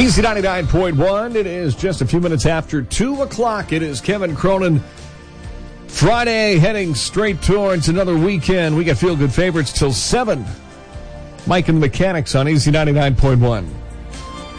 Easy 99.1. It is just a few minutes after 2 o'clock. It is Kevin Cronin. Friday, heading straight towards another weekend. We got feel-good favorites till 7. Mike and the Mechanics on Easy 99.1.